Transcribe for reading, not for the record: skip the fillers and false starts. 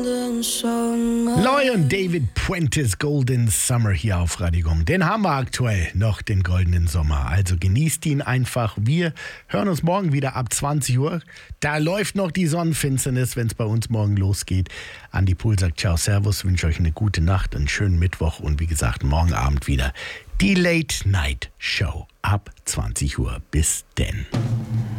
Lion David Puentes Golden Summer hier auf Radio Gong. Den haben wir aktuell noch, den goldenen Sommer. Also genießt ihn einfach. Wir hören uns morgen wieder ab 20 Uhr. Da läuft noch die Sonnenfinsternis, wenn es bei uns morgen losgeht. Andi Pohl sagt ciao, servus, wünsche euch eine gute Nacht, einen schönen Mittwoch und wie gesagt, morgen Abend wieder die Late Night Show ab 20 Uhr. Bis denn.